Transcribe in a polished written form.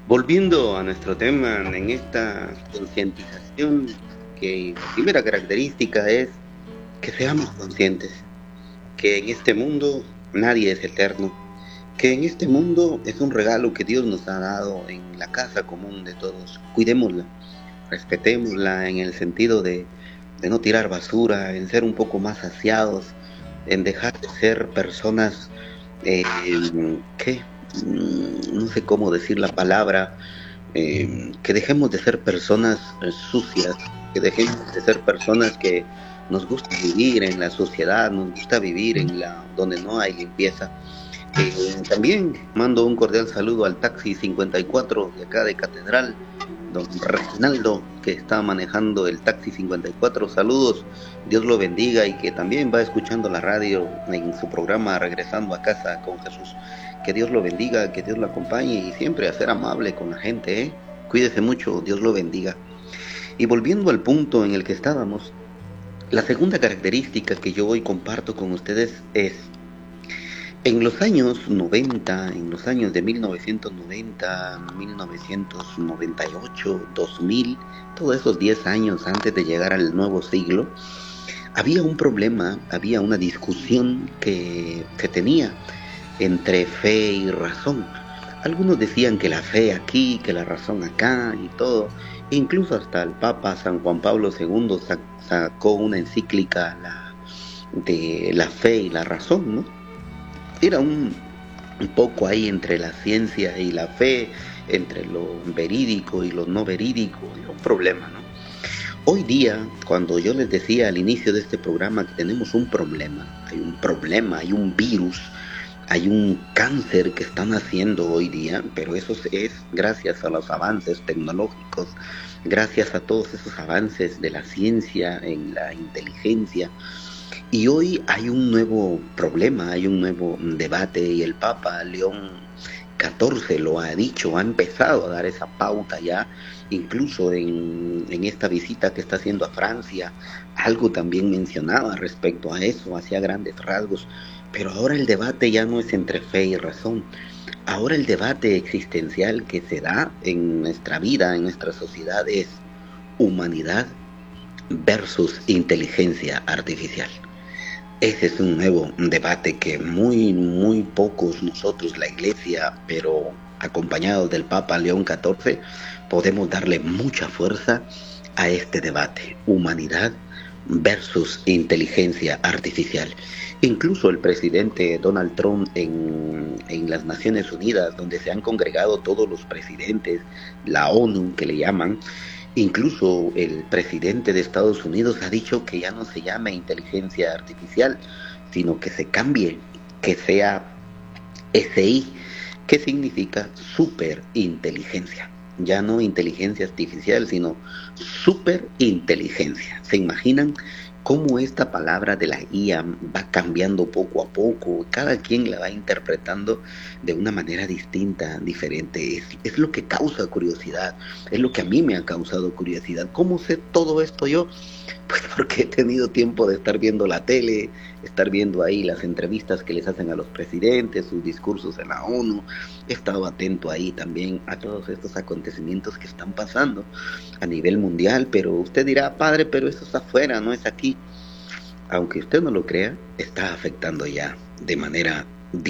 Volviendo a nuestro tema, en esta concientización, que la primera característica es que seamos conscientes, que en este mundo nadie es eterno, que en este mundo es un regalo que Dios nos ha dado en la casa común de todos. Cuidémosla, respetémosla en el sentido de no tirar basura, en ser un poco más aseados, en dejar de ser personas eh, que no sé cómo decir la palabra, que dejemos de ser personas sucias, que dejemos de ser personas que nos gusta vivir en la sociedad, nos gusta vivir en la donde no hay limpieza. También mando un cordial saludo al taxi 54 de acá de Catedral, don Reginaldo, que está manejando el taxi 54. Saludos, Dios lo bendiga y que también va escuchando la radio en su programa Regresando a Casa con Jesús. Que Dios lo bendiga, que Dios lo acompañe y siempre a ser amable con la gente, ¿eh? Cuídese mucho, Dios lo bendiga. Y volviendo al punto en el que estábamos, la segunda característica que yo hoy comparto con ustedes es en los años 90, en los años de 1990, 1998, 2000, todos esos 10 años antes de llegar al nuevo siglo, había un problema, había una discusión que se tenía entre fe y razón. Algunos decían que la fe aquí, que la razón acá y todo. E incluso hasta el Papa San Juan Pablo II sacó una encíclica de la fe y la razón, ¿no? Era un poco ahí entre la ciencia y la fe, entre lo verídico y lo no verídico, era un problema, ¿no? Hoy día, cuando yo les decía al inicio de este programa que tenemos un problema, hay un virus, hay un cáncer que están haciendo hoy día, pero eso es gracias a los avances tecnológicos, gracias a todos esos avances de la ciencia en la inteligencia. Y hoy hay un nuevo problema, hay un nuevo debate y el Papa León XIV lo ha dicho, ha empezado a dar esa pauta ya, incluso en esta visita que está haciendo a Francia, algo también mencionaba respecto a eso, hacia grandes rasgos, pero ahora el debate ya no es entre fe y razón, ahora el debate existencial que se da en nuestra vida, en nuestra sociedad es humanidad versus inteligencia artificial. Ese es un nuevo debate que muy pocos nosotros, la Iglesia, pero acompañados del Papa León XIV, podemos darle mucha fuerza a este debate. Humanidad versus inteligencia artificial. Incluso el presidente Donald Trump en las Naciones Unidas, donde se han congregado todos los presidentes, la ONU que le llaman, incluso el presidente de Estados Unidos ha dicho que ya no se llame inteligencia artificial, sino que se cambie, que sea SI, que significa superinteligencia. Ya no inteligencia artificial, sino superinteligencia. ¿Se imaginan cómo esta palabra de la IA va cambiando poco a poco? Cada quien la va interpretando de una manera distinta, diferente. Es lo que causa curiosidad, es lo que a mí me ha causado curiosidad. ¿Cómo sé todo esto yo? Pues porque he tenido tiempo de estar viendo la tele, estar viendo ahí las entrevistas que les hacen a los presidentes, sus discursos en la ONU. He estado atento ahí también a todos estos acontecimientos que están pasando a nivel mundial, pero usted dirá, padre, pero eso es afuera, no es aquí. Aunque usted no lo crea, está afectando ya de manera